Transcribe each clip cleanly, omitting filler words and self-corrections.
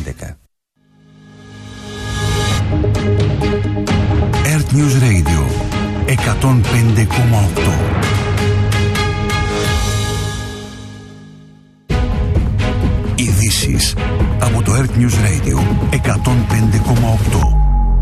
Earth News Radio 105,8. Ειδήσεις από το Earth News Radio 105,8.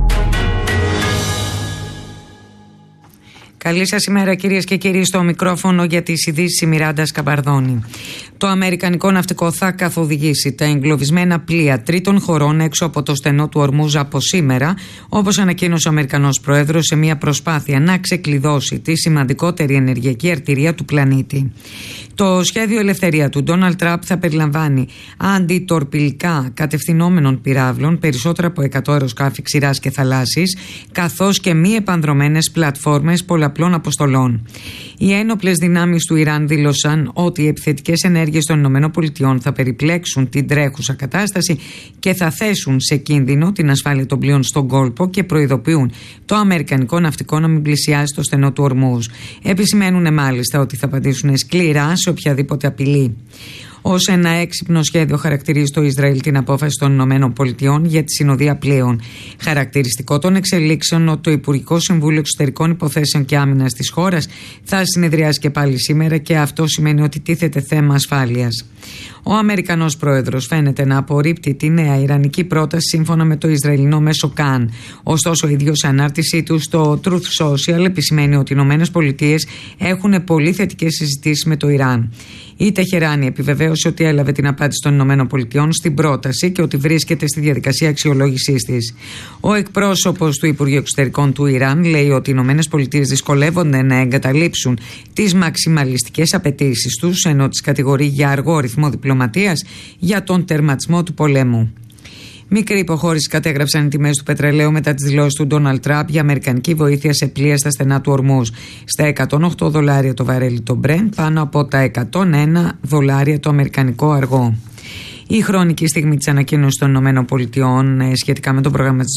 Καλή σας ημέρα κυρίες και κύριοι, στο μικρόφωνο για τις ειδήσεις η Μιράντα Σκαμπαρδόνη. Το αμερικανικό ναυτικό θα καθοδηγήσει τα εγκλωβισμένα πλοία τρίτων χωρών έξω από το στενό του Ορμούζ από σήμερα, όπως ανακοίνωσε ο Αμερικανός Πρόεδρος σε μια προσπάθεια να ξεκλειδώσει τη σημαντικότερη ενεργειακή αρτηρία του πλανήτη. Το σχέδιο ελευθερία του Ντόναλντ Τραμπ θα περιλαμβάνει αντιτορπιλικά κατευθυνόμενων πυράβλων, περισσότερα από 100 αεροσκάφη ξηράς και θαλάσσης, καθώς και μη επανδρωμένες πλατφόρμες πολλαπλών αποστολών. Οι ένοπλες δυνάμεις του Ιράν δήλωσαν ότι οι επιθετικές ενέργειες των ΗΠΑ θα περιπλέξουν την τρέχουσα κατάσταση και θα θέσουν σε κίνδυνο την ασφάλεια των πλοίων στον κόλπο και προειδοποιούν το αμερικανικό ναυτικό να μην πλησιάσει το στενό του Ορμούζ. Επισημαίνουν μάλιστα ότι θα απαντήσουν σκληρά σε οποιαδήποτε απειλή. Ως ένα έξυπνο σχέδιο χαρακτηρίζει το Ισραήλ την απόφαση των ΗΠΑ για τη συνοδεία πλοίων. Χαρακτηριστικό των εξελίξεων ότι το Υπουργικό Συμβούλιο Εξωτερικών Υποθέσεων και Άμυνας της χώρας θα συνεδριάσει και πάλι σήμερα και αυτό σημαίνει ότι τίθεται θέμα ασφάλειας. Ο Αμερικανός Πρόεδρος φαίνεται να απορρίπτει τη νέα ιρανική πρόταση σύμφωνα με το Ισραηλινό μέσο Καν. Ωστόσο, ο ίδιος σε ανάρτησή του στο Truth Social επισημαίνει ότι οι ΗΠΑ έχουν πολύ θετικές συζητήσεις με το Ιράν. Η Τεχεράνη επιβεβαίωσε ότι έλαβε την απάντηση των ΗΠΑ στην πρόταση και ότι βρίσκεται στη διαδικασία αξιολόγησής της. Ο εκπρόσωπος του Υπουργείου Εξωτερικών του Ιράν λέει ότι οι ΗΠΑ δυσκολεύονται να εγκαταλείψουν τις μαξιμαλιστικές απαιτήσεις τους, ενώ τις κατηγορεί για αργό ρυθμό διπλωματίας για τον τερματισμό του πολέμου. Μικρή υποχώρηση κατέγραψαν οι τιμές του πετρελαίου μετά τις δηλώσεις του Ντόναλντ Τραμπ για αμερικανική βοήθεια σε πλοία στα στενά του Ορμούζ. Στα $108 το βαρέλι το Brent, πάνω από τα $101 το αμερικανικό αργό. Η χρονική στιγμή της ανακοίνωσης των ΗΠΑ σχετικά με τον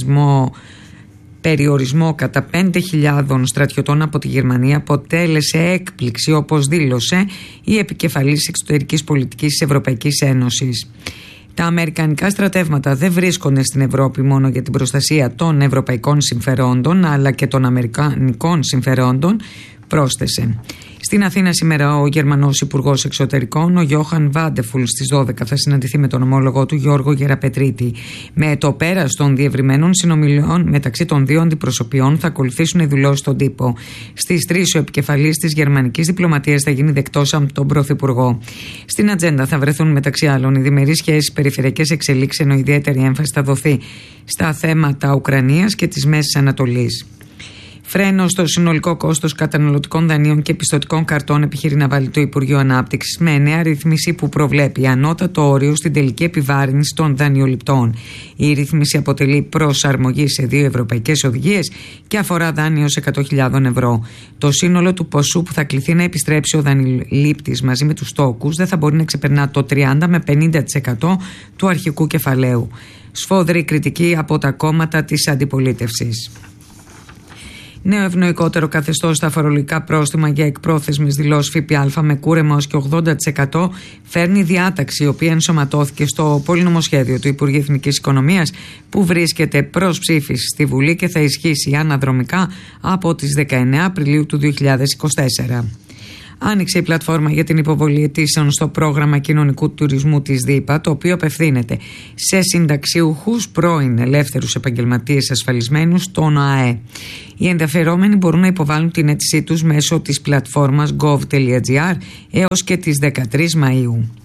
περιορισμό κατά 5.000 στρατιωτών από τη Γερμανία αποτέλεσε έκπληξη, όπως δήλωσε η επικεφαλής εξωτερικής πολιτικής της Ευρωπαϊκής Ένωσης. Τα αμερικανικά στρατεύματα δεν βρίσκονται στην Ευρώπη μόνο για την προστασία των ευρωπαϊκών συμφερόντων, αλλά και των αμερικανικών συμφερόντων, πρόσθεσε. Στην Αθήνα σήμερα ο Γερμανός Υπουργός Εξωτερικών, ο Γιώχαν Βάντεφουλ, στις 12 θα συναντηθεί με τον ομόλογο του Γιώργο Γεραπετρίτη. Με το πέρας των διευρυμένων συνομιλιών μεταξύ των δύο αντιπροσωπιών θα ακολουθήσουν οι δηλώσεις στον τύπο. Στις 3 ο επικεφαλής της γερμανικής διπλωματίας θα γίνει δεκτός από τον Πρωθυπουργό. Στην ατζέντα θα βρεθούν μεταξύ άλλων οι διμερείς σχέσεις, περιφερειακές εξελίξεις, ενώ ιδιαίτερη έμφαση θα δοθεί στα θέματα Ουκρανίας και της Μέσης Ανατολής. Φρένο στο συνολικό κόστος καταναλωτικών δανείων και πιστωτικών καρτών επιχειρεί να βάλει το Υπουργείο Ανάπτυξης με νέα ρύθμιση που προβλέπει ανώτατο όριο στην τελική επιβάρυνση των δανειοληπτών. Η ρύθμιση αποτελεί προσαρμογή σε 2 ευρωπαϊκές οδηγίες και αφορά δάνειο σε 100.000 ευρώ. Το σύνολο του ποσού που θα κληθεί να επιστρέψει ο δανειολήπτης μαζί με τους τόκους δεν θα μπορεί να ξεπερνά το 30 με 50% του αρχικού κεφαλαίου. Σφόδρη κριτική από τα κόμματα της αντιπολίτευσης. Νέο ευνοϊκότερο καθεστώς στα φορολογικά πρόστιμα για εκπρόθεσμες δηλώσεις ΦΠΑ με κούρεμα ως και 80% φέρνει διάταξη, η οποία ενσωματώθηκε στο πολυνομοσχέδιο του Υπουργείου Εθνικής Οικονομίας που βρίσκεται προς ψήφιση στη Βουλή και θα ισχύσει αναδρομικά από τις 19 Απριλίου του 2024. Άνοιξε η πλατφόρμα για την υποβολή αιτήσεων στο πρόγραμμα κοινωνικού τουρισμού της ΔΥΠΑ, το οποίο απευθύνεται σε συνταξιούχους, πρώην ελεύθερους επαγγελματίες ασφαλισμένους, τον ΟΑΕ. Οι ενδιαφερόμενοι μπορούν να υποβάλουν την αίτησή τους μέσω της πλατφόρμας gov.gr έως και τις 13 Μαΐου.